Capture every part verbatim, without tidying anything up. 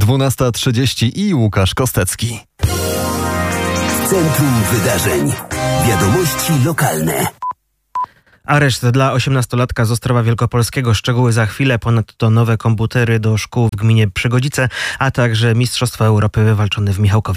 dwunasta trzydzieści i Łukasz Kostecki. Centrum Wydarzeń. Wiadomości lokalne. Areszt dla osiemnastolatka z Ostrowa Wielkopolskiego. Szczegóły za chwilę. Ponadto nowe komputery do szkół w gminie Przygodzice, a także Mistrzostwa Europy wywalczone w Michałkowie.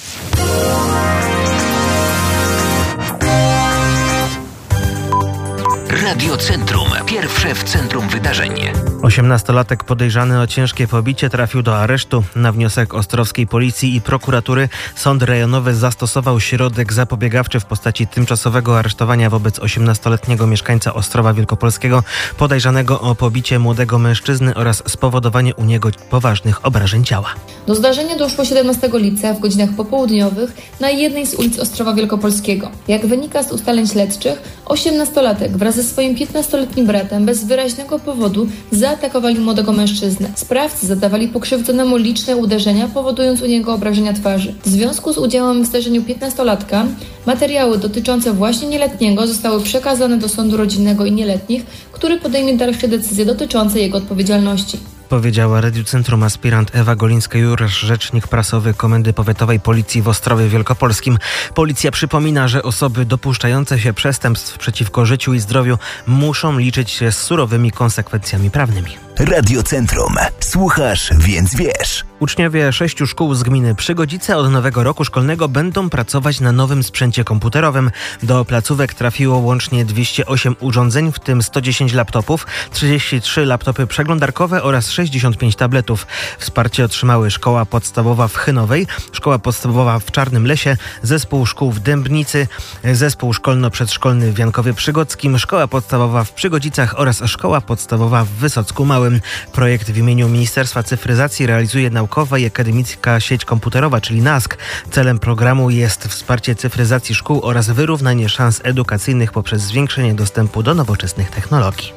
Radio Centrum. Pierwsze w centrum wydarzeń. osiemnastolatek podejrzany o ciężkie pobicie trafił do aresztu. Na wniosek ostrowskiej policji i prokuratury sąd rejonowy zastosował środek zapobiegawczy w postaci tymczasowego aresztowania wobec osiemnastoletniego mieszkańca Ostrowa Wielkopolskiego podejrzanego o pobicie młodego mężczyzny oraz spowodowanie u niego poważnych obrażeń ciała. Do zdarzenia doszło siedemnastego lipca w godzinach popołudniowych na jednej z ulic Ostrowa Wielkopolskiego. Jak wynika z ustaleń śledczych, osiemnastolatek wraz ze swoim piętnastoletnim bratem bez wyraźnego powodu zaatakowali młodego mężczyznę. Sprawcy zadawali pokrzywdzonemu liczne uderzenia, powodując u niego obrażenia twarzy. W związku z udziałem w zdarzeniu piętnastolatka materiały dotyczące właśnie nieletniego zostały przekazane do sądu rodzinnego i nieletnich, który podejmie dalsze decyzje dotyczące jego odpowiedzialności. Powiedziała Radiu Centrum aspirant Ewa Golińska-Jurasz, rzecznik prasowy Komendy Powiatowej Policji w Ostrowie Wielkopolskim. Policja przypomina, że osoby dopuszczające się przestępstw przeciwko życiu i zdrowiu muszą liczyć się z surowymi konsekwencjami prawnymi. Radio Centrum. Słuchasz, więc wiesz. Uczniowie sześciu szkół z gminy Przygodzice od nowego roku szkolnego będą pracować na nowym sprzęcie komputerowym. Do placówek trafiło łącznie dwieście osiem urządzeń, w tym sto dziesięć laptopów, trzydzieści trzy laptopy przeglądarkowe oraz sześćdziesiąt pięć tabletów. Wsparcie otrzymały Szkoła Podstawowa w Chynowej, Szkoła Podstawowa w Czarnym Lesie, Zespół Szkół w Dębnicy, Zespół Szkolno-Przedszkolny w Jankowie Przygodzkim, Szkoła Podstawowa w Przygodzicach oraz Szkoła Podstawowa w Wysocku Małym. Projekt w imieniu Ministerstwa Cyfryzacji realizuje Naukowa i Akademicka Sieć Komputerowa, czyli NASK. Celem programu jest wsparcie cyfryzacji szkół oraz wyrównanie szans edukacyjnych poprzez zwiększenie dostępu do nowoczesnych technologii.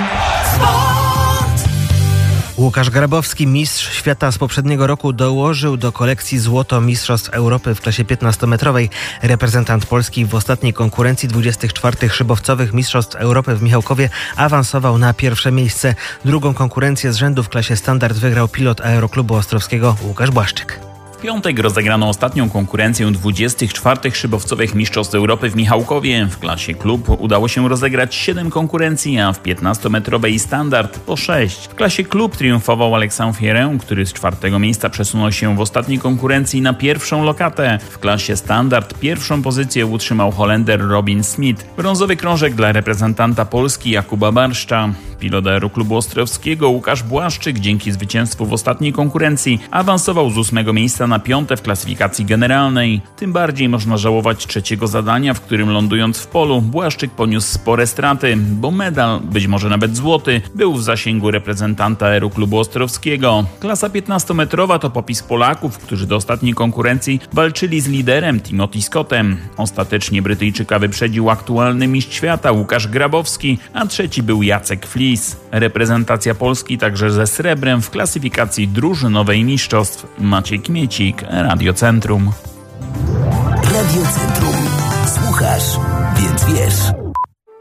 Łukasz Grabowski, mistrz świata z poprzedniego roku, dołożył do kolekcji złoto Mistrzostw Europy w klasie piętnastometrowej. Reprezentant Polski w ostatniej konkurencji dwudziestych czwartych szybowcowych Mistrzostw Europy w Michałkowie awansował na pierwsze miejsce. Drugą konkurencję z rzędu w klasie standard wygrał pilot Aeroklubu Ostrowskiego Łukasz Błaszczyk. W piątek rozegrano ostatnią konkurencję dwudziestych czwartych szybowcowych Mistrzostw Europy w Michałkowie. W klasie klub udało się rozegrać siedem konkurencji, a w piętnastometrowej standard po sześć. W klasie klub triumfował Alexandre Fierę, który z czwartego miejsca przesunął się w ostatniej konkurencji na pierwszą lokatę. W klasie standard pierwszą pozycję utrzymał Holender Robin Smith. Brązowy krążek dla reprezentanta Polski Jakuba Barszcza. Pilot Aeroklubu Ostrowskiego Łukasz Błaszczyk dzięki zwycięstwu w ostatniej konkurencji awansował z ósmego miejsca na piąte w klasyfikacji generalnej. Tym bardziej można żałować trzeciego zadania, w którym lądując w polu Błaszczyk poniósł spore straty, bo medal, być może nawet złoty, był w zasięgu reprezentanta Aeroklubu Ostrowskiego. Klasa piętnastometrowa to popis Polaków, którzy do ostatniej konkurencji walczyli z liderem Timothy Scottem. Ostatecznie Brytyjczyka wyprzedził aktualny mistrz świata Łukasz Grabowski, a trzeci był Jacek Flis. Reprezentacja Polski także ze srebrem w klasyfikacji drużynowej mistrzostw. Maciej Kmiecik, Radio Centrum. Radio Centrum. Słuchasz, więc wiesz.